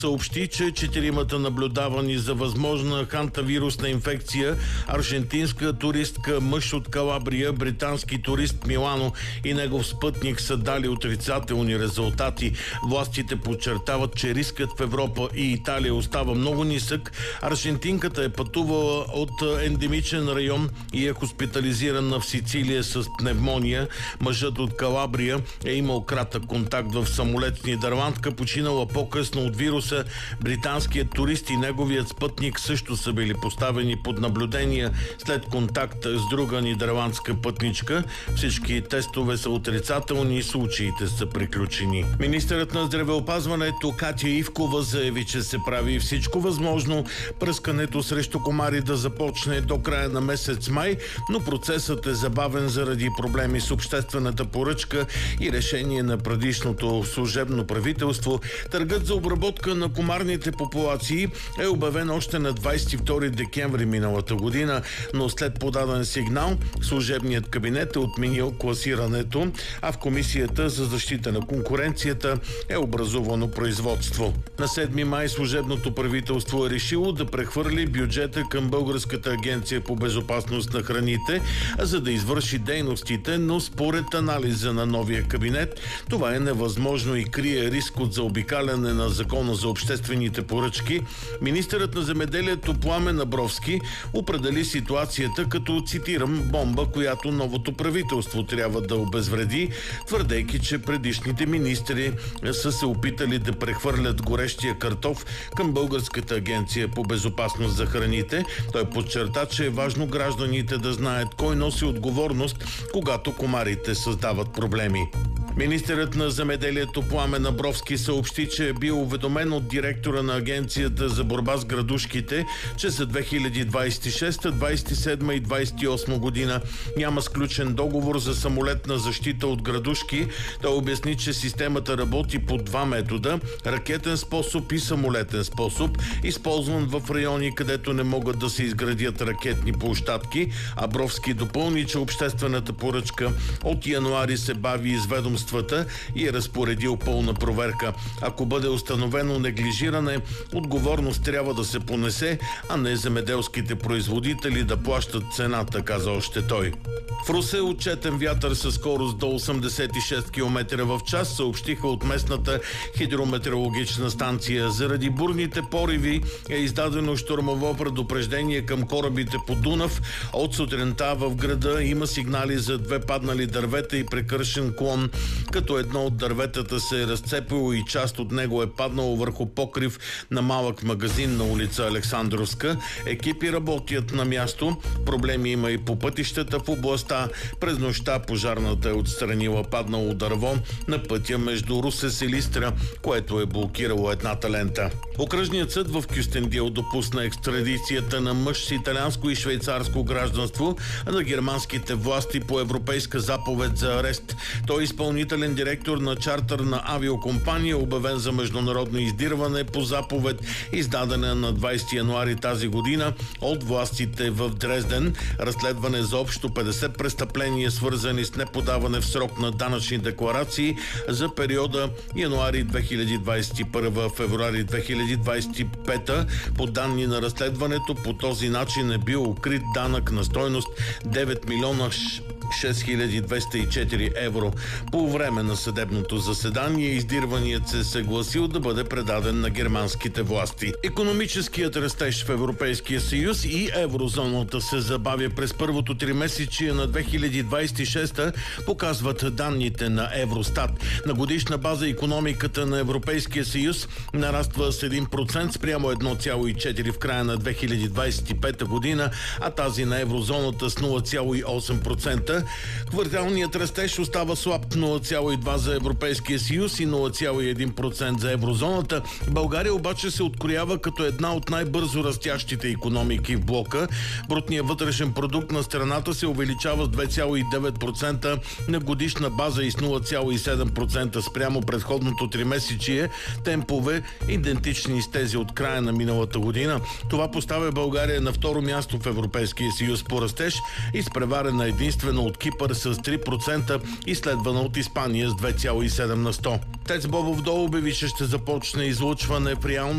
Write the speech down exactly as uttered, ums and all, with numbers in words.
съобщи, че четиримата наблюдавани за възможна хантавирусна инфекция аржентинска туристка, мъж от Калабрия, британски турист Милано и негов спътник са дали отрицателни резултати. Властите подчертават, че рискът в Европа и Италия остава много нисък. Аржентинката е пътувала от ендемичен район и е хоспитализирана в Сицилия с пневмония. Мъжът от Калабрия е имал кратък контакт в самолет с нидерландка, починала по-късно от вируса. Британският турист и неговият спътник също са били поставени под наблюдение след контакт с друга нидерландска пътничка. Всички тестове са отрицателни и случаите са приключени. Министърът на здравеопазването Катя Ивкова заяви, че се прави всичко възможно пръскането срещу комари да започне до края на месец май, но процесът е забавен заради проблеми с обществената поръчка и решение на предишното служебно правителство. Търгът за обработка на комарните популации е обявен още на двадесет и втори декември миналата година, но след подаден сигнал служебният кабинет е отменил класирането, а в Комисията за защита на конкуренцията е образувано производство. На седми май служебното правителство е решило да прехвърли бюджета към Българската агенция по безопасност на храните, за да извърши дейностите, но според анализа на новия кабинет това е невъзможно и крие риск от заобикаляне на Закона за обществените поръчки. Министърът на земеделието Пламен Абровски определи ситуацията като, цитирам, бомба, която новото правителство трябва да обезвреди, твърдейки, че предишните министри са се опитали да прехвърлят горещия картоф към Българската агенция по безопасност за храните. Той подчерта, че е важно гражданите да знаят кой носи отговорност, когато комарите създават проблеми. Министърът на земеделието Пламен Абровски съобщи, че е бил уведомен от директора на Агенцията за борба с градушките, че за две хиляди двадесет и шеста, двадесет и седма и двадесет и осма година няма сключен договор за самолетна защита от градушки. Той обясни, че системата работи по два метода – ракетен способ и самолетен способ, използван в райони, където не могат да се изградят ракетни площадки. Абровски допълни, че обществената поръчка от януари се бави из ведомствата и е разпоредил пълна проверка. Ако бъде установено неглижиране, отговорност трябва да се понесе, а не земеделските производители да плащат цената, каза още той. В Русе е отчетен вятър със скорост до осемдесет и шест километра в час, съобщиха от местната хидрометеорологична станция. Заради бурните пориви е издадено щурмово предупреждение към корабите по Дунав. От сутринта в града има сигнали за две паднали дървета и прекършен клон, като едно от дърветата се е разцепило и част от него е паднало върху покрив на малък магазин на улица Александровска. Екипи работят на място. Проблеми има и по пътищата в областта. През нощта пожарната е отстранила паднало дърво на пътя между Русе и Силистра, което е блокирало едната лента. Окръжният съд в Кюстендил допусна екстрадицията на мъж с италианско и швейцарско гражданство на германските власти по европейска заповед за арест. Той е изпълнителен директор на чартърна авиокомпания, обявен за международно издирване по заповед, издадена на двадесети януари тази година от властите в Дрезден. Разследване за общо петдесет престъпления, свързани с неподаване в срок на данъчни декларации за периода януари две хиляди двадесет и първа – февруари две хиляди двадесет и пета. По данни на разследването, по този начин е бил укрит данък на стойност девет милиона шест хиляди двеста и четири евро. По време на съдебното заседание издирваният се съгласил да бъде предаден на германските власти. Икономическият растеж в Европейския съюз и еврозоната се забавя през първото тримесечие на две хиляди двадесет и шеста, показват данните на Евростат. На годишна база икономиката на Европейския съюз нараства с един процент спрямо едно цяло и четири процента в края на две хиляди двадесет и пета година, а тази на еврозоната с нула цяло и осем процента. Кварталният растеж остава слаб – нула цяло и два процента за Европейския съюз и нула цяло и един процент за еврозоната. България обаче се откроява като една от най-бързо растящите икономики в блока. Брутният вътрешен продукт на страната се увеличава с две цяло и девет процента на годишна база и с нула цяло и седем процента спрямо предходното тримесечие, темпове идентични с тези от края на миналата година. Това поставя България на второ място в Европейския съюз по растеж, изпреварена единствено от Кипър с три процента и следвана от Испания с две цяло и седем на сто. ТЕЦ Бобов дол обяви, че ще започне излъчване в реално